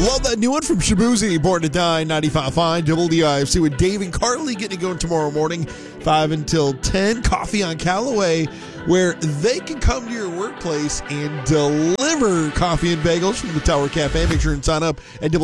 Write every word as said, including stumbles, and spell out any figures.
Love that new one from Shabuzi, Born to Die, ninety-five point five, W D I F C with Dave and Carly getting it going tomorrow morning, five until ten. Coffee on Callaway, where they can come to your workplace and deliver coffee and bagels from the Tower Cafe. Make sure and sign up at